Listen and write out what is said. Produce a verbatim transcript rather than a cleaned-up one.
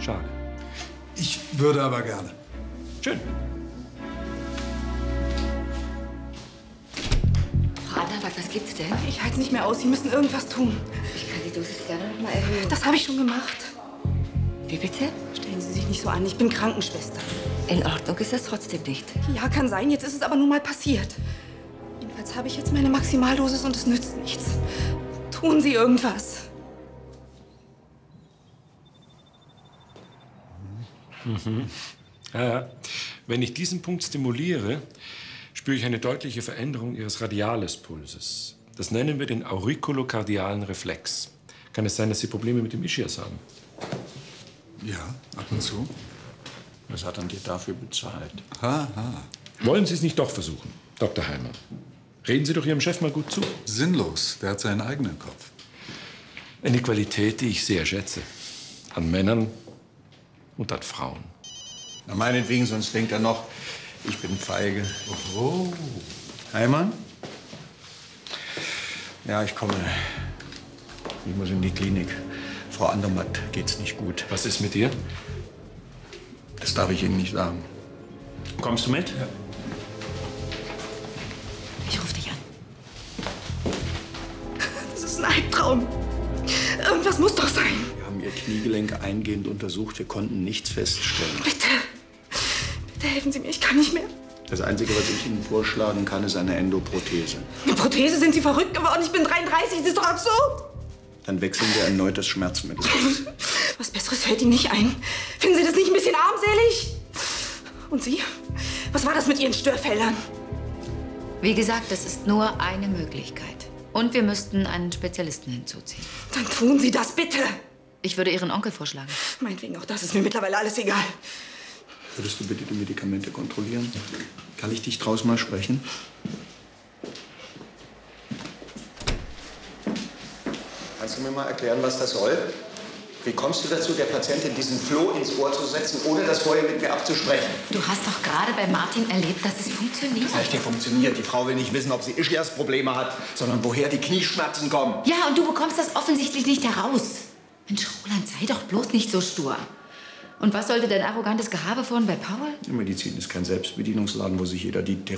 Schade. Ich würde aber gerne. Schön. Frau Anderberg, was gibt's denn? Ich halte es nicht mehr aus. Sie müssen irgendwas tun. Ich kann die Dosis gerne noch mal erhöhen. Das habe ich schon gemacht. Wie bitte? Stellen Sie sich nicht so an. Ich bin Krankenschwester. In Ordnung ist das trotzdem nicht. Ja, kann sein. Jetzt ist es aber nun mal passiert. Jedenfalls habe ich jetzt meine Maximaldosis und es nützt nichts. Tun Sie irgendwas. Mhm. Ja, ja. Wenn ich diesen Punkt stimuliere, spüre ich eine deutliche Veränderung Ihres Radiales-Pulses. Das nennen wir den auriculokardialen Reflex. Kann es sein, dass Sie Probleme mit dem Ischias haben? Ja, ab und zu. Was hat er dir dafür bezahlt? Ha, ha. Wollen Sie es nicht doch versuchen, Doktor Heimann? Reden Sie doch Ihrem Chef mal gut zu. Sinnlos. Der hat seinen eigenen Kopf. Eine Qualität, die ich sehr schätze. An Männern und an Frauen. Na, meinetwegen, sonst denkt er noch, ich bin feige. Oh. Heimann? Ja, ich komme. Ich muss in die Klinik. Frau Andermatt geht's nicht gut. Was ist mit ihr? Das darf ich Ihnen nicht sagen. Kommst du mit? Ja. Ich rufe dich an. Das ist ein Albtraum. Irgendwas muss doch sein. Wir haben Ihr Kniegelenk eingehend untersucht. Wir konnten nichts feststellen. Bitte. Bitte helfen Sie mir. Ich kann nicht mehr. Das Einzige, was ich Ihnen vorschlagen kann, ist eine Endoprothese. Eine Prothese? Sind Sie verrückt geworden? Ich bin dreiunddreißig. Das ist doch absurd. Dann wechseln wir erneut das Schmerzmittel. Was Besseres fällt Ihnen nicht ein. Finden Sie das nicht ein bisschen armselig? Und Sie? Was war das mit Ihren Störfellern? Wie gesagt, das ist nur eine Möglichkeit. Und wir müssten einen Spezialisten hinzuziehen. Dann tun Sie das bitte. Ich würde Ihren Onkel vorschlagen. Meinetwegen, auch das ist mir mittlerweile alles egal. Würdest du bitte die Medikamente kontrollieren? Kann ich dich draußen mal sprechen? Kannst du mir mal erklären, was das soll? Wie kommst du dazu, der Patientin diesen Floh ins Ohr zu setzen, ohne das vorher mit mir abzusprechen? Du hast doch gerade bei Martin erlebt, dass es funktioniert. Das heißt, funktioniert. Die Frau will nicht wissen, ob sie Ischias-Probleme hat, sondern woher die Knieschmerzen kommen. Ja, und du bekommst das offensichtlich nicht heraus. Mensch, Roland, sei doch bloß nicht so stur. Und was sollte dein arrogantes Gehabe vorhin bei Paul? Die Medizin ist kein Selbstbedienungsladen, wo sich jeder die